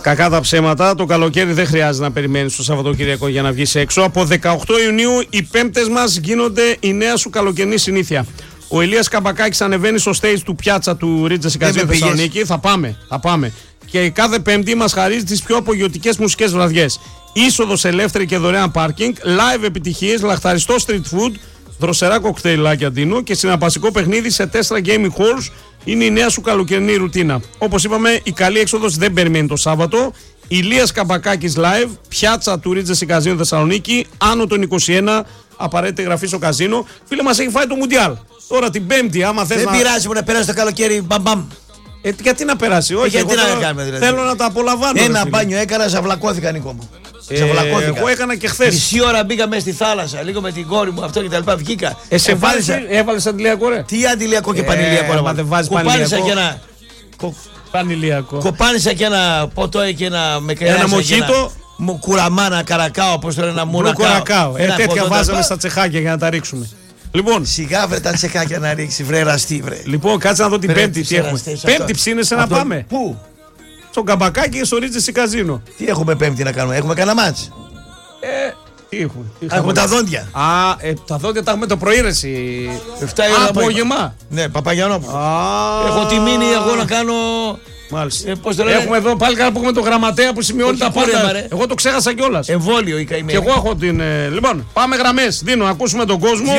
Κακά τα ψέματα, το καλοκαίρι δεν χρειάζεται να περιμένεις το Σαββατοκύριακο για να βγεις έξω. Από 18 Ιουνίου οι πέμπτες μας γίνονται η νέα σου καλοκαιρινή συνήθεια. Ο Ηλίας Καμπακάκης ανεβαίνει στο stage του πιάτσα του Ρίτζες Καζίνο Θεσσαλονίκη. Θα πάμε. Και κάθε Πέμπτη μας χαρίζει τις πιο απογειωτικές μουσικές βραδιές. Είσοδος ελεύθερη και δωρεάν πάρκινγκ, live επιτυχίες, λαχταριστό street food, δροσερά κοκτέιλάκια Ντίνο και συναρπαστικό παιχνίδι σε 4 gaming halls. Είναι η νέα σου καλοκαιρινή ρουτίνα. Όπως είπαμε, η καλή έξοδος δεν περιμένει το Σάββατο. Ηλίας Καμπακάκης live, πιάτσα του Ρίτζες Καζίνο Θεσσαλονίκη, άνω των 21, απαραίτητη εγγραφή στο καζίνο. Φίλε, μας έχει φάει το Μουντιάλ. Τώρα την Πέμπτη, άμα θες δεν πειράζει που να περάσει το καλοκαίρι, μπαμπαμ. Γιατί να περάσει, όχι. Γιατί να κάνουμε δηλαδή. Θέλω να τα απολαμβάνω. Ένα μπάνιο έκανα, ζαυλακώθηκα, Νίκο μου. Εγώ έκανα και χθες. Μισή ώρα μπήκα μέσα στη θάλασσα, λίγο με την κόρη μου, αυτό και τα λοιπά. Βγήκα. Έβαλες αντιλιακό, ρε. Τι αντιλιακό και πανηλιακό, μα δεν βάζεις πανηλιακό. Κοπάνισα και ένα ποτό και ένα με κρέας. Ένα μοχίτο. Κουραμάνα, καρακάο, όπως το λένε, ένα μουνακάο. Τέτοια βάζαμε στα τσεχάκια για να τα ρίξουμε. Λοιπόν, σιγά βρε τα τσεχάκια να ρίξει, βρε ραστή, βρε. Λοιπόν, κάτσε να δω την Πέμπτη τι έχουμε. Πέμπτη ψήνεσαι να πάμε. Πού? Στον Καμπακάκι και στο Ρίτζες Καζίνο. Τι έχουμε Πέμπτη να κάνουμε, έχουμε κανένα μάτς? Τι έχουμε? Έχουμε τα δόντια. Τα δόντια τα έχουμε το πρωί, ρε εσύ. 7 η ώρα απόγευμα. Ναι, Παπαγιανόπουλο. Έχω τη μήνυ εγώ να κάνω. Μάλιστα. Έχουμε εδώ πάλι καλά που έχουμε το γραμματέα που σημειώνει τα πάντα. Εγώ το ξέχασα κιόλας. Εμβόλιο η καημένη. Και εγώ έχω την. Λοιπόν, πάμε γραμμές. Δίνω, ακούσουμε τον κόσμο.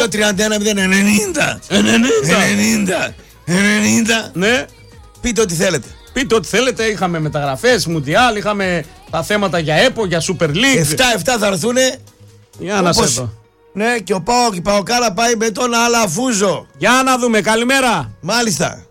2-31-0-90. Ναι. Πείτε ό,τι θέλετε. Πείτε ό,τι θέλετε. Είχαμε μεταγραφές, Μουντιάλ, είχαμε τα θέματα για ΕΠΟ, για Super League. 7-7 θα έρθουνε. Για να σε δω. Ναι, και ο Πάοκ, η Παοκάρα πάει με τον Αλαφούζο. Για να δούμε, καλημέρα. Μάλιστα.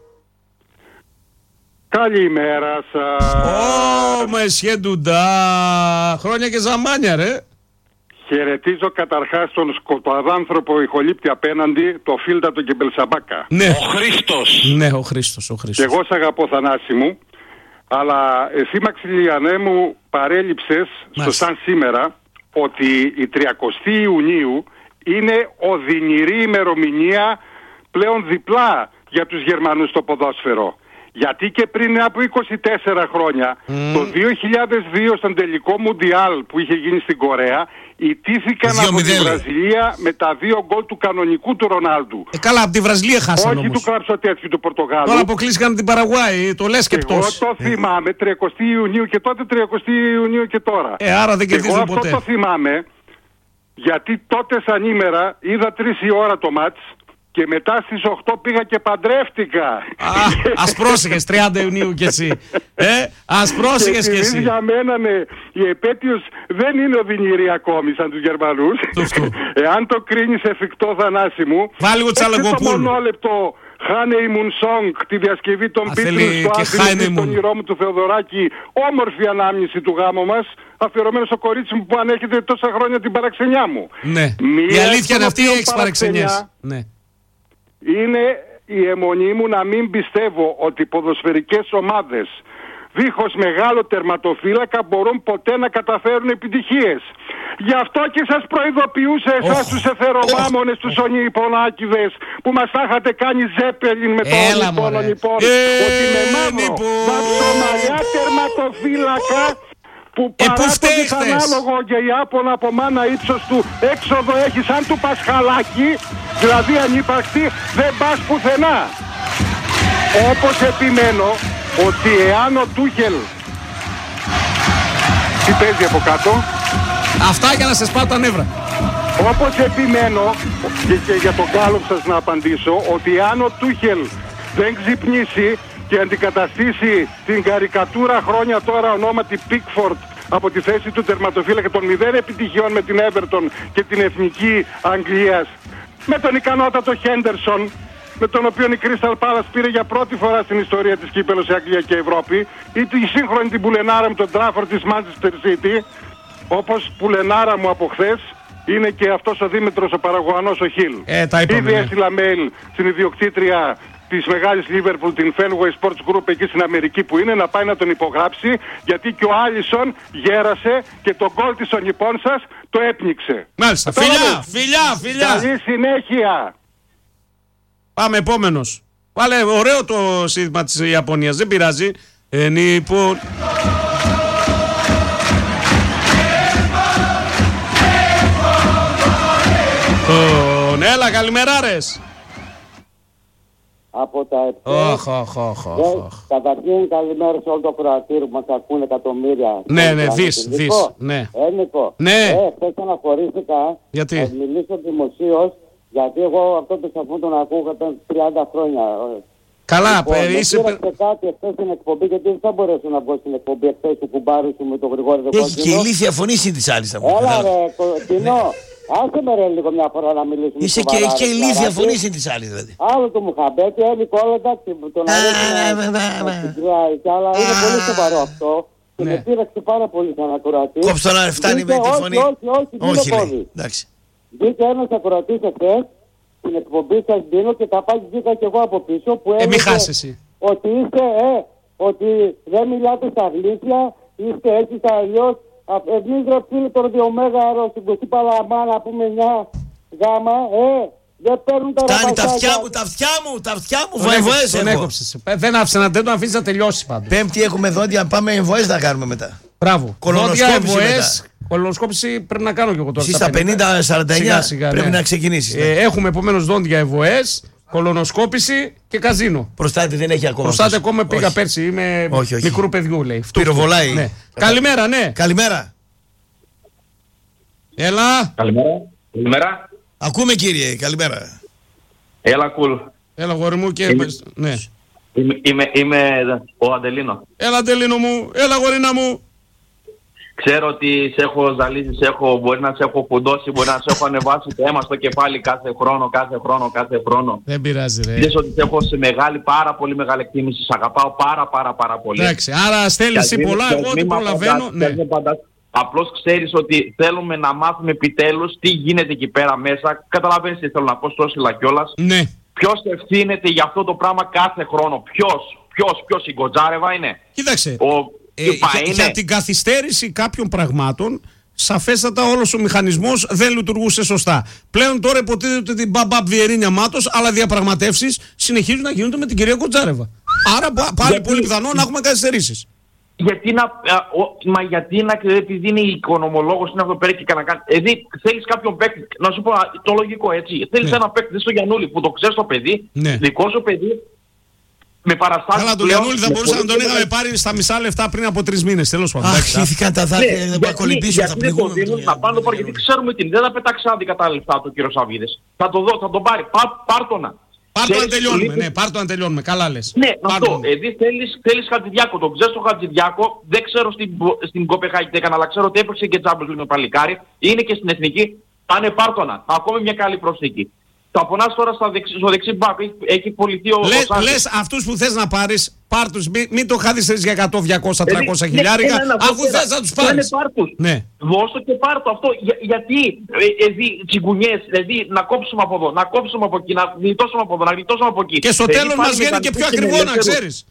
Καλημέρα σας. Μεσιέ Ντουντά. Χρόνια και ζαμάνια, ρε. Χαιρετίζω καταρχάς τον σκοταδάνθρωπο ηχολήπτη απέναντι, το Φίλτατο και Μπελσαμπάκα. Ναι. Ο Χρήστος. Ναι, ο Χρήστος. Και εγώ σ' αγαπώ, Θανάση μου, αλλά εσύ Μαξιλιανέ μου παρέλειψες στο σαν σήμερα ότι η 30η Ιουνίου είναι οδυνηρή ημερομηνία πλέον διπλά για τους Γερμανούς στο ποδόσφαιρο. Γιατί και πριν από 24 χρόνια, το 2002 στον τελικό Μουντιάλ που είχε γίνει στην Κορέα, ιτήθηκαν από τη Βραζιλία με τα 2 γκολ του κανονικού του Ρονάλντου. Καλά, από τη Βραζιλία χάσανε όμως. Όχι του Κραψοτέτσιου του Πορτογάλου. Τώρα αποκλείστηκαν την Παραγουάη, το λες και πτώση. Εγώ το θυμάμαι, 30η Ιουνίου και τότε, 30η Ιουνίου και τώρα. Άρα δεν κερδίζουν ποτέ. Εγώ αυτό το θυμάμαι, γιατί τότε σαν ημέρα είδα 3 η ώρα το μάτς. Και μετά στις 8 πήγα και παντρεύτηκα. Ας πρόσεχες 30 Ιουνίου κι εσύ. Ας πρόσεχες κι εσύ. Για μένα η επέτειος δεν είναι οδυνηρή ακόμη σαν τους Γερμανούς. Εάν το κρίνεις εφικτό, Θανάση μου, βάλει λίγο Τσαλαγκοπούλου. Το μονόλεπτο Honeymoon Song, τη διασκευή των Beatles στο Άντρι, τον όνειρό μου του Θεοδωράκη, όμορφη ανάμνηση του γάμου μας, αφιερωμένο στο κορίτσι μου που ανέχεται τόσα χρόνια την παραξενιά μου. Ναι. Η αλήθεια είναι αυτή, έχεις παραξενιές. Ναι. Είναι η αιμονή μου να μην πιστεύω ότι οι ποδοσφαιρικές ομάδες δίχως μεγάλο τερματοφύλακα μπορούν ποτέ να καταφέρουν επιτυχίες. Γι' αυτό και σας προειδοποιούσα εσάς τους εθερομάμονες, τους ονειπονάκηδες που μας τα είχατε κάνει ζέπελιν με το ονειπόν, ότι με μαύρο βαψομαλιά τερματοφύλακα που παρά το δυσανάλογο και η άπονα από μάνα ύψος του έξοδο έχει σαν του Πασχαλάκη, δηλαδή ανύπαρκτη, δεν πας πουθενά. Όπως επιμένω ότι εάν ο Τούχελ... Τι παίζει από κάτω? Αυτά για να σε σπάω τα νεύρα. Όπως επιμένω, και για τον κάλο σας να απαντήσω, ότι εάν ο Τούχελ δεν ξυπνήσει και αντικαταστήσει την καρικατούρα χρόνια τώρα ονόματι Πίκφορντ από τη θέση του τερματοφύλακα των 0 επιτυχιών με την Everton και την Εθνική Αγγλίας, με τον ικανότατο Χέντερσον, με τον οποίο η Crystal Palace πήρε για πρώτη φορά στην ιστορία της κύπελλο σε Αγγλία και Ευρώπη, ή τη σύγχρονη την πουλενάρα μου τον Trafford της Manchester City, όπως πουλενάρα μου από χθες είναι και αυτός ο Δήμητρος ο Παραγουανός ο Χιλ. Ήδη έστειλα mail στην ιδιοκτήτρια της μεγάλης Liverpool, την Fenway Sports Group εκεί στην Αμερική που είναι, να πάει να τον υπογράψει, γιατί και ο Άλισον γέρασε και το γκολ της ο νηπών σας το έπνιξε. Μάλιστα. Φιλιά. Καλή συνέχεια. Πάμε επόμενος. Βάλε ωραίο το σύνθημα της Ιαπωνίας, δεν πειράζει. Έλα, καλημεράρες. Από τα επτές. Καταρχήν καλημέρα σε όλο το κροατήριο που μας ακούνε εκατομμύρια. Ναι, δεις. Ναι. Νίκο. Ναι. Χθες αναφορήθηκα. Γιατί? Να μιλήσω δημοσίως, γιατί εγώ αυτό το σταθμό τον ακούω 30 χρόνια. Καλά, είσαι... Πήραξε κάτι εχθές στην εκπομπή, γιατί δεν θα μπορέσω να βγω στην εκπομπή εχθές του κουμπάρου σου με τον Γρηγόρη Δεκόκκινο. Έχει και ηλίθια φωνή συν της άλλης. Έλα ρε, Τινό. Άσε με ρε λίγο μια φορά να μιλήσουμε. Είσαι και ηλίθια φωνή συν της άλλης δηλαδή. Άλλο το Μουχαμπέτη, Έλικο, όλα εντάξει, τον αρέσει να συγκράει κι άλλα. Είναι πολύ σοβαρό αυτό και με πείραξε πάρα πολύ σαν ακροατή. Κόψτε να φτάνει με τη φωνή. Όχι, εντάξει. Μπήκε ένας ακροατής εχθές στην εκπομπή σας Ντίνο και τα πάλι βγήκα κι εγώ από πίσω που έλεγε ότι είστε, ότι δεν μιλάτε στα γλύσια, είστε έτσι στα αλλιώς. Εμείς ρε φίλοι τώρα διομέγαρο στην Κωστή Παλαμά να πούμε 9 γάμα, δεν παίρνουν τα ραπασάκια. Τα αυτιά μου, βοηθές τον έκοψες. Δεν άφησε δεν τον αφήσεις να τελειώσει πάντως. Πέμπτη έχουμε δόντια, πάμε εμβοές να κάνουμε μετά. Μπράβο. Κολονοσκόπηση μετά. Κολονοσκόπηση πρέπει να κάνω και εγώ τώρα. Εσύ στα 50-49 πρέπει να ξεκινήσεις. Έχουμε επομένως δόντια εμβοές, κολονοσκόπηση και καζίνο. Προστάτη δεν έχει ακόμα. Προστάτη ακόμα πήγα πέρσι. Είμαι μικρού παιδιού, λέει. Πυροβολάει. Ναι. Καλημέρα, ναι. Καλημέρα. Έλα. Καλημέρα. Ακούμε κύριε, καλημέρα. Έλα, κουλ. Έλα, γόρι μου και. Ναι. Είμαι ο Αντελίνο. Έλα, Αντελίνο μου. Έλα, γορίνα μου. Ξέρω ότι σε έχω ζαλίσει, μπορεί να σε έχω φουντώσει, μπορεί να σε έχω ανεβάσει το αίμα στο κεφάλι κάθε χρόνο. Δεν πειράζει, ρε. Ξέρεις ότι σε έχω σε πάρα πολύ μεγάλη εκτίμηση. Σε αγαπάω πάρα πολύ. Εντάξει, άρα στέλνεις εσύ πολλά, εγώ δεν προλαβαίνω. Ναι. Απλώς ξέρεις ότι θέλουμε να μάθουμε επιτέλους τι γίνεται εκεί πέρα μέσα. Καταλαβαίνεις τι θέλω να πω, στόσιλα κιόλας. Ναι. Ποιος ευθύνεται για αυτό το πράγμα κάθε χρόνο? Ποιος η Γκοτζάρεβα είναι? Κοίταξε. Για την καθυστέρηση κάποιων πραγμάτων, σαφέστατα όλος ο μηχανισμός δεν λειτουργούσε σωστά. Πλέον τώρα υποτίθεται ότι την Μπαμπ Βιερίνια Μάτος, αλλά διαπραγματεύσεις συνεχίζουν να γίνονται με την κυρία Γκοτζάρεβα. Άρα πάλι πολύ πιθανό να έχουμε καθυστερήσεις. Γιατί επειδή είναι οικονομολόγος, είναι αυτό πέρα και να κάνει. Θέλεις κάποιον παίκτη, να σου πω το λογικό έτσι. Θέλεις ένα παίκτη στο Γιαννούλη που το ξέρεις το παιδί, δικό σου παιδί. Με παραστάσεις. Καλά, τον Γιαννούλη θα μπορούσαμε να τον είχαμε πάρει στα μισά λεφτά πριν από 3 μήνες. Τέλος πάντων. Αρχήθηκαν τα δάκρυα, δεν θα κολυμπήσουν, θα πληγούν. Θα πάνε το πάρει, γιατί ξέρουμε τι είναι. Δεν θα πετάξει άδικα τα λεφτά του κύριο Σαββίδης. Θα τον πάρει. Πάρτονα. Πάρτο να τελειώνουμε. Ναι, πάρτο να τελειώνουμε. Καλά λες. Ναι, αυτό. Θέλεις Χατζηδιάκο. Τον ξέρεις τον Χατζηδιάκο. Δεν ξέρω στην Κοπεχάγη τι έκανε, αλλά ξέρω ότι έπαιξε και Champions League με παλικάρι. Είναι και στην εθνική. Πάνε Πάρτονα. Ακόμη μια καλή προσθήκη. Τα πονάς τώρα στο δεξί μπακ, έχει πολιθεί ο Σάντσες. Λες αυτούς που θες να πάρεις, πάρ' τους, μην το χάδισεις για 100, 200, 300 χιλιάρικα, αφού θες να τους πάρεις. Ναι. Δώσ' το και πάρ' το αυτό. Γιατί τσιγκουνιές, δηλαδή να κόψουμε από εδώ, να κόψουμε από εκεί, να γλιτώσουμε από εδώ, να γλιτώσουμε από εκεί. Και στο τέλος μας βγαίνει και πιο ακριβό, να ξέρεις.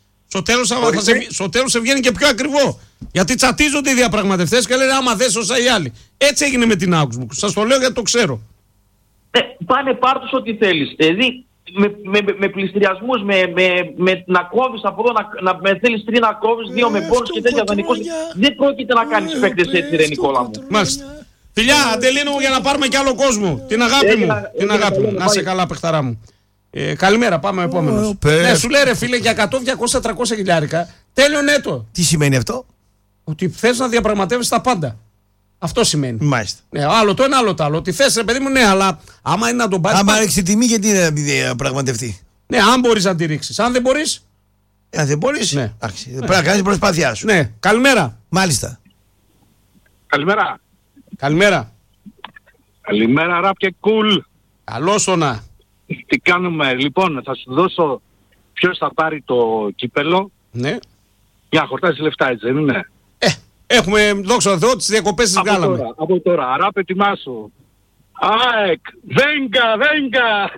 Στο τέλος σε βγαίνει και πιο ακριβό. Γιατί τσατίζονται οι διαπραγματευτές και λένε άμα δες όσα οι άλλοι. Έτσι έγινε με την Augsburg. Σας το λέω γιατί το ξέρω. Πάνε πάρτους ό,τι θέλεις. Δηλαδή με πληστηριασμούς, με να κόβεις από εδώ, με θέλεις 3 να κόβεις, 2 με πόνους και τέτοια δανεικούς. Δεν πρόκειται να κάνεις παίκτες έτσι ρε Νικόλα μου. Μάλιστα. Φιλιά, Αντελίνο μου, για να πάρουμε κι άλλο κόσμο. Την αγάπη μου. Την αγάπη μου. Να είσαι καλά, παιχταρά μου. Καλημέρα, πάμε επόμενος. Ναι, σου λέει ρε φίλε για 100, 200, 300 χιλιάρικα. Τέλειωνε το. Τι σημαίνει αυτό? Ότι θες να διαπραγματεύεις τα πάντα. Αυτό σημαίνει. Μάλιστα. Ναι, άλλο το ένα, άλλο το άλλο. Ότι θες, ρε παιδί μου, ναι, αλλά άμα είναι να τον πάρεις. Άμα ρίξει τιμή, γιατί να διαπραγματευτεί. Ναι, αν μπορείς να τη ρίξεις. Αν δεν μπορείς. Αν δεν μπορείς. Ναι. Πρέπει να κάνεις προσπάθειά σου. Ναι, καλημέρα. Μάλιστα. Καλημέρα. Καλημέρα. Καλημέρα, ραπ και κουλ. Καλώς το να. Τι κάνουμε, λοιπόν, θα σου δώσω ποιος θα πάρει το κύπελο. Ναι. Για να χορτάσει λεφτά, έτσι δεν είναι? Έχουμε, δόξα τω Θεώ, τις διακοπές τις βγάλαμε. Από τώρα, ραπ ετοιμάσου. ΑΕΚ, Βέγγα.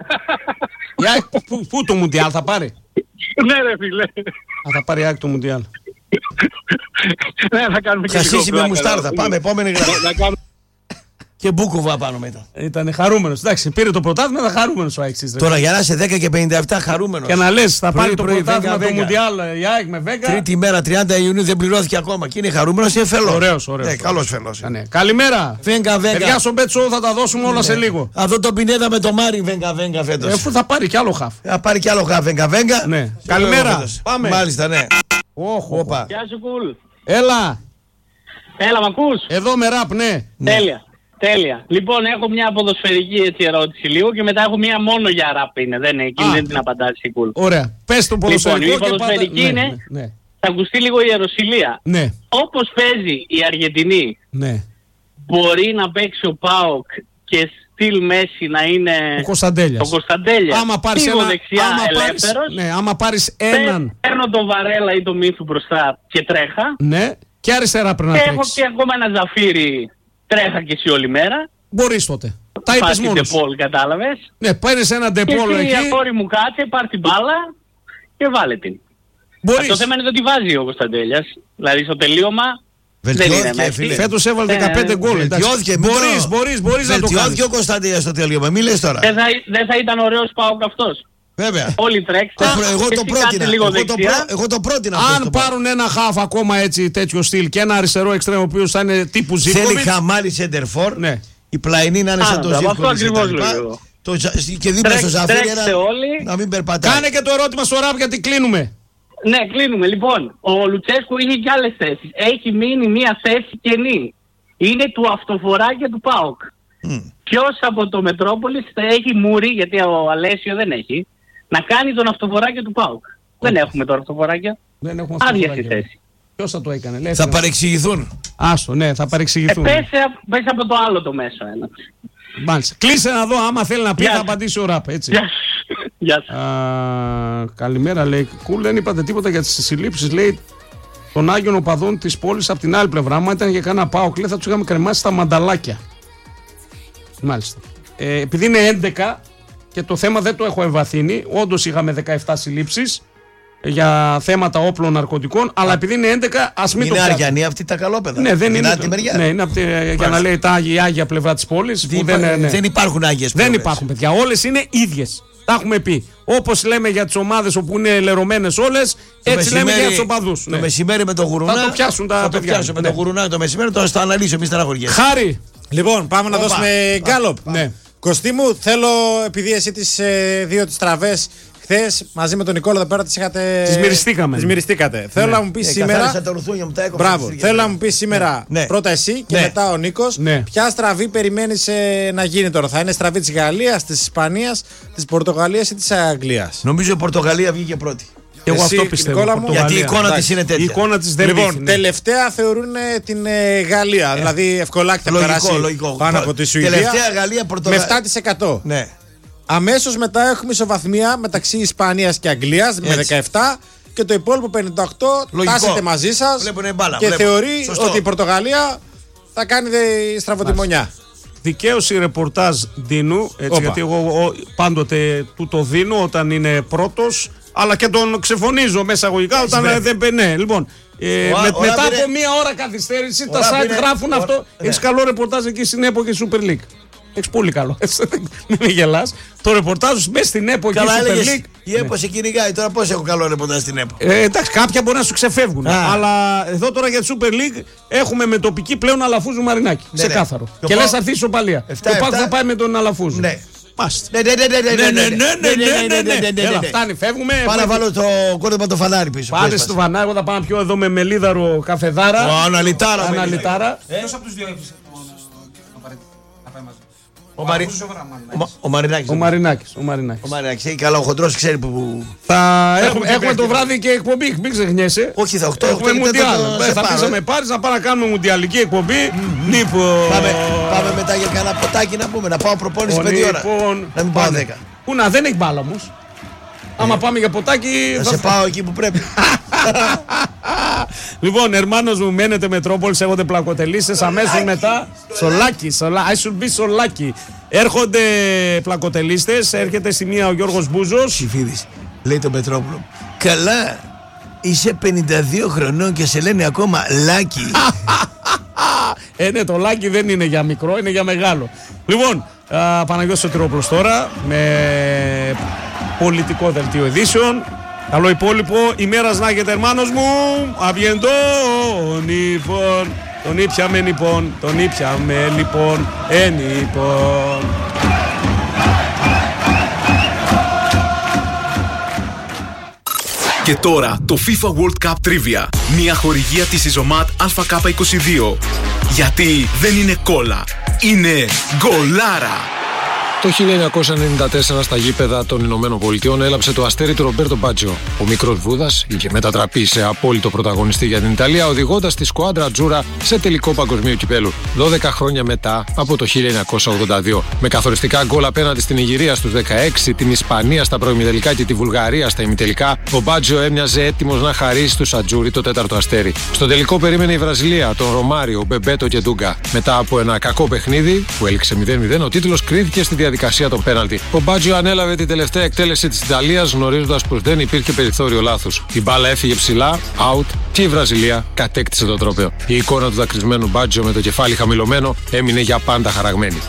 Πού το Μουντιάλ θα πάρει? Ναι ρε φίλε. Θα πάρει ΑΕΚ το Μουντιάλ. Ναι, θα κάνουμε και λίγο. Χασίσει με μουστάρδα, πάμε επόμενη γραμμή. Και Μπούκοβα πάνω μετά. Ήταν χαρούμενος. Εντάξει, πήρε το πρωτάθλημα, ήταν χαρούμενος ο Αεξής. Τώρα για να είσαι 10 και 57 χαρούμενος. Και να λες, θα πάρει το πρωί, πρωτάθλημα Βέγκα, του Μουντιάλ η ΑΕΚ με Βέγκα. Τρίτη μέρα, 30 Ιουνίου δεν πληρώθηκε ακόμα. Και είναι χαρούμενος και φελός. Ωραίος. Καλός φελός. Ναι. Καλημέρα. Βέγκα. Παιδιά στο Μπέτσο θα τα δώσουμε όλα σε λίγο. Αυτό το Πινέδα με το Μάρι Βέγκα φέτος. Αφού θα πάρει κι άλλο χαφ. Θα πάρει κι άλλο χαφ Βέγκα. Ναι. Καλημέρα. Πάμε. Μάλιστα, ναι. Όπα. Γεια σου, Κουλ. Έλα. Έλα, μ' ακούς? Εδώ με ραπ, ναι. Τέλεια. Λοιπόν, έχω μια ποδοσφαιρική έτσι ερώτηση λίγο και μετά έχω μια μόνο για ραπ είναι. Δεν την απαντάς, Κουλ. Ωραία. Πες το ποδοσφαιρικό. Λοιπόν, η ποδοσφαιρική είναι, θα ακουστεί λίγο η Ιεροσυλία. Ναι. Όπως παίζει η Αργεντινή, μπορεί να παίξει ο ΠΑΟΚ και στυλ Μέση να είναι ο Κωνσταντέλιας. Άμα πάρεις δεξιά ελεύθερος. Ναι, άμα πάρεις έναν. Παίρνω τον Βαρέλα ή τον Μίθου μπροστά και τρέχα. Ναι. Και αριστερά πρέπει να τρέξεις. Έχω και ακόμα ένα Ζαφύρι, τρέχα και εσύ όλη μέρα. Μπορείς τότε. Τα είπες μόνος. Ντεπόλ, κατάλαβες. Ναι, παίρνεις ένα Ντεπόλ εκεί. Και εσύ αγόρι μου κάτσε, πάρ' την μπάλα και βάλε την. Μπορείς. Το θέμα είναι ότι βάζει ο Κωνσταντέλιας. Δηλαδή στο τελείωμα δεν είναι μέσα. Φέτος έβαλε 15 γκολ. Μπορείς να το κάνεις. Βελτιώθηκε ο Κωνσταντέλιας στο τελείωμα. Μη λες τώρα. Δεν θα ήταν ωραίος ΠΑΟΚ αυτός. Βέβαια. Όλοι τρέξτε. Εγώ το πρότεινα. Αν πάρουν ένα χαφ ακόμα έτσι τέτοιο στυλ και ένα αριστερό εξτρέμ ο οποίος θα είναι τύπου Ζίβκοβιτς. Θέλει χαμάλι σεντερφόρ. Η πλαϊνή να είναι σαν το Ζίβκοβιτς. Αυτό ακριβώς λέω. Και δίπλα στο Ζαφύρι να μην περπατάει. Κάνε και το ερώτημα στο ραπ γιατί κλείνουμε. Ναι, κλείνουμε. Λοιπόν, ο Λουτσέσκου είχε και άλλες θέσεις. Έχει μείνει μια θέση κενή. Είναι του αυτοφοράκια του ΠΑΟΚ. Ποιος από το Μετρόπολης θα έχει μουρί, γιατί ο Αλέσιο δεν έχει, να κάνει τον αυτοφοράκια του ΠΑΟΚ. Δεν έχουμε τώρα αυτοφοράκια. Δεν έχουμε άδεια στη θέση. Ποιος θα το έκανε. Θα παρεξηγηθούν. Άστο, ναι, θα παρεξηγηθούν. Πες από το άλλο το μέσο ένα. Μάλιστα. Κλείσε να δω άμα θέλει να πει θα απαντήσει ο ραπ, έτσι. Γεια σου. Καλημέρα, λέει. Κουλ, δεν είπατε τίποτα για τις συλλήψεις, λέει, των Άγιων Οπαδών της πόλης από την άλλη πλευρά. Άμα ήταν για κανένα ΠΑΟΚ, λέει, θα τους είχαμε κρεμάσει στα μανταλάκια. Μάλιστα. Επειδή είναι 11 και το θέμα δεν το έχω εμβαθύνει, όντως είχαμε 17 συλλήψεις για θέματα όπλων ναρκωτικών, αλλά επειδή είναι 11, ας μην το πιάσουμε. Είναι Αριανοί αυτοί τα καλόπαιδα. Ναι, δεν είναι. Τη μεριά. Ναι, είναι για να λέει η άγια πλευρά της πόλης. Δεν υπάρχουν άγιες πλευρές. Δεν υπάρχουν, παιδιά. Όλες είναι ίδιες. Τα έχουμε πει. Όπως λέμε για τις ομάδες όπου είναι λερωμένες όλες, έτσι λέμε για τους οπαδούς. Το μεσημέρι με το γουρουνά. Θα το πιάσουν τα παιδιά. Θα το με το γουρουνά το μεσημέρι, τώρα θα αναλύσω εμείς στεναχωριές. Χάρη. Λοιπόν, πάμε να δώσουμε γκάλοπ. Ναι. Κωστή μου, θέλω, επειδή εσύ τις δύο τις τραβές χθες μαζί με τον Νικόλα εδώ πέρα τις είχατε. Τις μυριστήκατε. Θέλω να μου πεις σήμερα. Μπράβο. Θέλω να μου πεις σήμερα πρώτα εσύ και μετά ο Νίκος. Ποια στραβή περιμένεις να γίνει τώρα. Θα είναι στραβή της Γαλλίας, της Ισπανίας, της Πορτογαλίας ή της Αγγλίας? Νομίζω η Πορτογαλία βγήκε πρώτη. Εγώ αυτό πιστεύω. Γιατί η εικόνα της είναι τέτοια. Η εικόνα της δεν λοιπόν, τελευταία θεωρούν την Γαλλία. Δηλαδή ευκολάκια θα περάσει πάνω από τη Σουηδία. Τελευταία Γαλλία, με 7%. Ναι. Αμέσως μετά έχουμε ισοβαθμία μεταξύ Ισπανίας και Αγγλίας με 17% και το υπόλοιπο 58% τάσετε μαζί σας και θεωρεί ότι η Πορτογαλία θα κάνει στραβοτημονιά. Δικαίωση ρεπορτάζ Ντίνου, έτσι, γιατί εγώ πάντοτε του το δίνω όταν είναι πρώτος, αλλά και τον ξεφωνίζω μέσα αγωγικά όταν δεν. Ναι, λοιπόν. Μετά από μία ώρα καθυστέρηση τα site γράφουν αυτό. Έχεις καλό ρεπορτάζ εκεί στην ΕΠΟ και Super League. Έχεις πολύ καλό. Μην με γελάς. Το ρεπορτάζ μέσα στην ΕΠΟ και Super League. Η ΕΠΟ σε κυνηγάει. Τώρα πώς έχω καλό ρεπορτάζ στην ΕΠΟ. Εντάξει, κάποια μπορεί να σου ξεφεύγουν. Αλλά εδώ τώρα για τη Super League έχουμε με τοπική πλέον Αλαφούζου Μαρινάκη. Ξεκάθαρο. Και λες θα έρθει η ισοπαλία. Το Πάκ θα πάει με τον Αλαφούζου. Ναι. Φτάνει, φεύγουμε. Πάω να βάλω το κόρδεμα το φανάρι πίσω. Πάρε στο φανάρι, εγώ θα πάω να πιω εδώ με μελίδαρο καφεδάρα. Αναλυτάρα. Ποιος από τους δύο έπισε να πάει μαζί? Ο Μαρινάκης. Ο Μαρινάκης. Έχει καλά, ο χοντρός ξέρει που. Έχουμε το βράδυ και εκπομπή, μην ξεχνιέσαι. Όχι, θα 8 έχουμε μουντιάλ. Θα πεις με πάρεις να πάμε να κάνουμε μουντιαλική εκπομπή. Πάμε μετά για κανένα ποτάκι να πούμε. Να πάω προπόνηση 5 ώρα. Να μην πάω 10. Πού να, δεν έχει μπάλα όμως. Άμα πάμε για ποτάκι. Θα σε πάω εκεί που πρέπει. Λοιπόν, ερμάνος μου, μένετε Μετρόπολης, έχονται πλακοτελίστες. Αμέσως μετά Σολάκη. I should be Σολάκη. Έρχονται πλακοτελίστες. Έρχεται στη μία ο Γιώργος Μπούζος. Ψηφίδης, λέει το Μετρόπολο. Καλά, είσαι 52 χρονών και σε λένε ακόμα Λάκη. Ναι, το Λάκη δεν είναι για μικρό, είναι για μεγάλο. Λοιπόν, Παναγιώτης Σωτηρόπουλος τώρα με πολιτικό δελτίο ειδήσεων. Καλό υπόλοιπο ημέρας να έχετε, ερμάνος μου. Αβιεντών, λοιπόν. Τον ήπιαμε λοιπόν, λοιπόν. Και τώρα το FIFA World Cup Trivia. Μια χορηγία της Ιζωμάτ ΑΚ22. Γιατί δεν είναι κόλλα, είναι γκολάρα. Το 1994 στα γήπεδα των Ηνωμένων Πολιτειών έλαψε το αστέρι του Ρομπέρτο Μπάτζιο. Ο μικρός Βούδας είχε μετατραπεί σε απόλυτο πρωταγωνιστή για την Ιταλία, οδηγώντας τη σκουάντρα Ατζούρα σε τελικό παγκοσμίου κυπέλου. 12 χρόνια μετά από το 1982. Με καθοριστικά γκολ απέναντι στην Ιγυρία στους 16, την Ισπανία στα προημιτελικά και τη Βουλγαρία στα ημιτελικά, ο Μπάτζιο έμοιαζε έτοιμος να χαρίσει στους Ατζούρι το τέταρτο αστέρι. Στο τελικό περίμενε η Βραζιλία, τον Ρωμάριο, Μπεμπέτο και Ντούγκα. Μετά από ένα κακό παιχνίδι που έληξε 0-0, ο τίτλος κρίθηκε στη διαδικασία των πέναλτι. Ο Μπάτζιο ανέλαβε την τελευταία εκτέλεση της Ιταλίας, γνωρίζοντας πως δεν υπήρχε περιθώριο λάθους. Η μπάλα έφυγε ψηλά, out, και η Βραζιλία κατέκτησε το τρόπαιο. Η εικόνα του δακρυσμένου Μπάτζιο με το κεφάλι χαμηλωμένο έμεινε για πάντα χαραγμένη.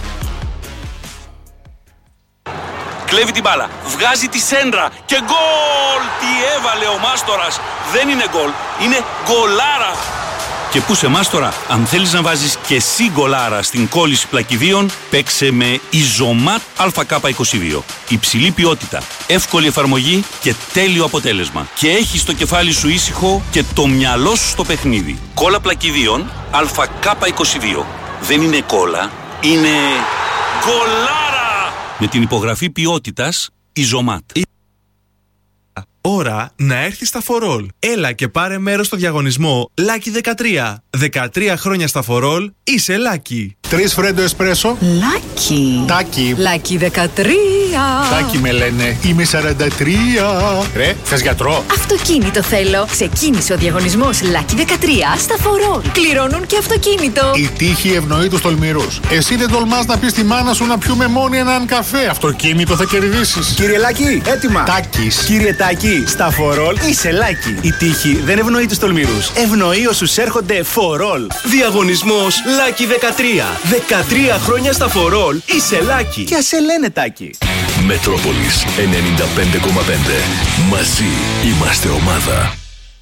Κλέβει την μπάλα, βγάζει τη σέντρα και γκολ! Τι έβαλε ο Μάστορας! Δεν είναι γκολ, είναι γκολάρα! Και πού σε Μάστορα, αν θέλεις να βάζεις και εσύ γκολάρα στην κόλληση πλακιδίων, παίξε με Ιζωμάτ ΑΚ22. Υψηλή ποιότητα, εύκολη εφαρμογή και τέλειο αποτέλεσμα. Και έχεις το κεφάλι σου ήσυχο και το μυαλό σου στο παιχνίδι. Κόλλα πλακιδίων ΑΚ22. Δεν είναι κόλλα, είναι γκολάρα! Με την υπογραφή ποιότητας Ιζωμάτ. Ώρα να έρθει στα For All. Έλα και πάρε μέρος στο διαγωνισμό Lucky 13. 13 χρόνια στα For All, είσαι Lucky. 3 φρέντο εσπρέσο. Lucky. Τάκι. Lucky 13. Τάκι με λένε. Είμαι 43. Ρε, θες γιατρό? Αυτοκίνητο θέλω. Ξεκίνησε ο διαγωνισμός Lucky 13 στα For All. Κληρώνουν και αυτοκίνητο. Η τύχη ευνοεί τους τολμηρούς. Εσύ δεν τολμάς να πεις στη μάνα σου να πιούμε μόνοι έναν καφέ. Αυτοκίνητο θα κερδίσεις. Κύριε Λάκη, έτοιμα. Τάκης. Κύριε Τάκη, στα For All είσαι Λάκη. Η τύχη δεν ευνοεί τους τολμηρούς. Ευνοεί όσους έρχονται For All. Διαγωνισμός Lucky 13. 13 χρόνια στα For All είσαι Λάκη. Και ας σε λένε Τάκη. Μετρόπολης 95,5. Μαζί είμαστε ομάδα.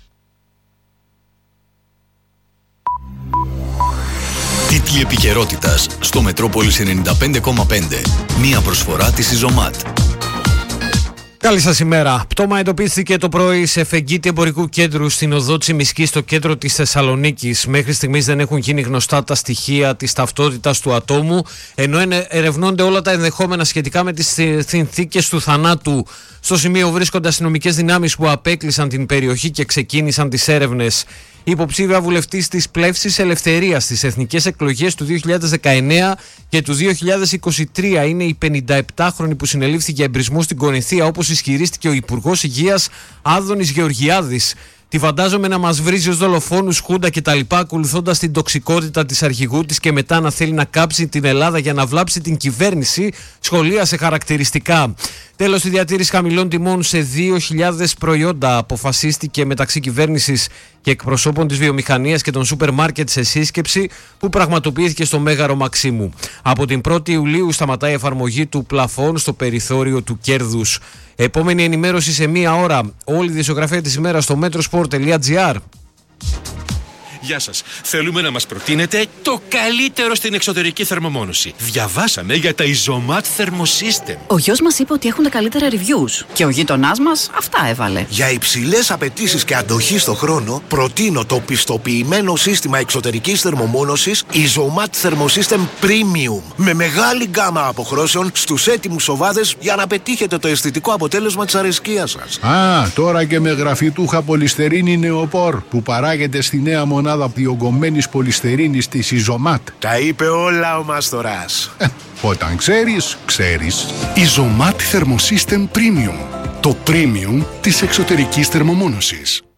Τίτλοι επικαιρότητας στο Μετρόπολης 95,5. Μία προσφορά της Ιζωμάτ. Καλή σας ημέρα. Πτώμα εντοπίστηκε το πρωί σε φεγγίτη εμπορικού κέντρου στην οδό Τσιμισκή στο κέντρο της Θεσσαλονίκης. Μέχρι στιγμής δεν έχουν γίνει γνωστά τα στοιχεία της ταυτότητας του ατόμου, ενώ ερευνώνται όλα τα ενδεχόμενα σχετικά με τις συνθήκες του θανάτου. Στο σημείο βρίσκονται αστυνομικές δυνάμεις που απέκλεισαν την περιοχή και ξεκίνησαν τις έρευνες. Η υποψήφια βουλευτής της Πλεύσης Ελευθερίας στις εθνικές εκλογές του 2019 και του 2023 είναι η 57χρονη που συνελήφθη για εμπρισμό στην Κονηθία, όπως ισχυρίστηκε ο Υπουργός Υγείας Άδωνης Γεωργιάδης. Τη φαντάζομαι να μας βρίζει ως δολοφόνους, χούντα κτλ., ακολουθώντας την τοξικότητα της αρχηγού της και μετά να θέλει να κάψει την Ελλάδα για να βλάψει την κυβέρνηση, σχολίασε χαρακτηριστικά. Τέλος, η διατήρηση χαμηλών τιμών σε 2.000 προϊόντα αποφασίστηκε μεταξύ κυβέρνησης και εκπροσώπων της βιομηχανίας και των σούπερ μάρκετ σε σύσκεψη που πραγματοποιήθηκε στο Μέγαρο Μαξίμου. Από την 1η Ιουλίου σταματάει η εφαρμογή του πλαφών στο περιθώριο του κέρδους. Επόμενη ενημέρωση σε 1 ώρα. Όλη η δισογραφία της ημέρας στο metrosport.gr. Γεια σας. Θέλουμε να μας προτείνετε το καλύτερο στην εξωτερική θερμομόνωση. Διαβάσαμε για τα Ιζωμάτ Thermosystem. Ο γιος μας είπε ότι έχουν τα καλύτερα reviews και ο γείτονάς μας αυτά έβαλε. Για υψηλές απαιτήσεις και αντοχή στο χρόνο, προτείνω το πιστοποιημένο σύστημα εξωτερικής θερμομόνωσης Ιζωμάτ Thermosystem Premium. Με μεγάλη γκάμα αποχρώσεων στους έτοιμους σοβάδες για να πετύχετε το αισθητικό αποτέλεσμα της αρεσκίας σας. Τώρα και με γραφιτούχα πολυστερίνη νεοπόρ που παράγεται στη νέα μονάδα διογκωμένης πολυστερίνης της Ιζωμάτ. Τα είπε όλα ο Μάστορας. Όταν ξέρεις, ξέρεις. Ιζωμάτ Thermosystem Premium. Το premium της εξωτερικής θερμομόνωσης.